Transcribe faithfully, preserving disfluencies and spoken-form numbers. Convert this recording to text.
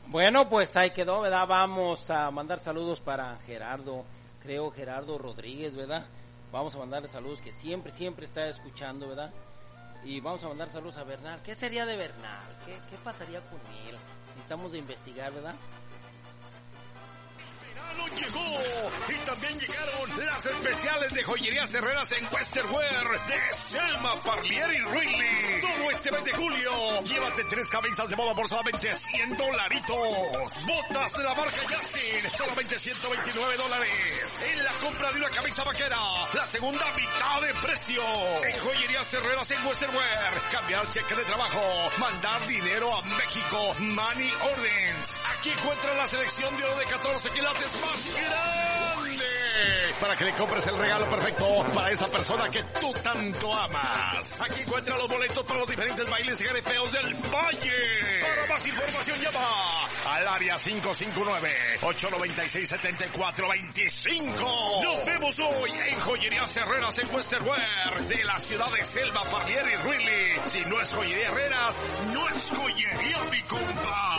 Bueno, pues ahí quedó, ¿verdad? Vamos a mandar saludos para Gerardo, creo Gerardo Rodríguez, ¿verdad? Vamos a mandarle saludos, que siempre, siempre está escuchando, ¿verdad? Y vamos a mandar saludos a Bernal. ¿Qué sería de Bernal? ¿Qué, qué pasaría con él? Necesitamos de investigar, ¿verdad? Llegó y también llegaron las especiales de Joyerías Herreras en Western Wear de Selma, Parlier y Riley. Todo este mes de julio, llévate tres camisas de moda por solamente cien dolaritos. Botas de la marca Justin, solamente ciento veintinueve dólares. En la compra de una camisa vaquera, la segunda mitad de precio. En Joyerías Herreras en Western Wear, cambiar cheque de trabajo, mandar dinero a México, Money Orders. Aquí encuentras la selección de oro de catorce quilates más grande para que le compres el regalo perfecto para esa persona que tú tanto amas. Aquí encuentra los boletos para los diferentes bailes y garepeos del Valle. Para más información llama al área cinco cinco nueve, ocho nueve seis, siete cuatro dos cinco. Nos vemos hoy en Joyerías Herreras en Western Wear de la ciudad de Selma, Parlier y Riley. Si no es Joyería Herreras, no es joyería, mi compa.